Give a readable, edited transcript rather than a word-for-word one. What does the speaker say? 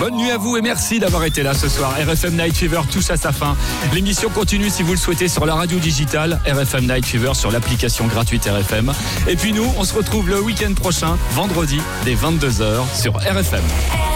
Bonne nuit à vous et merci d'avoir été là ce soir. RFM Night Fever touche à sa fin. L'émission continue si vous le souhaitez sur la radio digitale, RFM Night Fever sur l'application gratuite RFM. Et puis nous, on se retrouve le week-end prochain, vendredi, dès 22h sur RFM.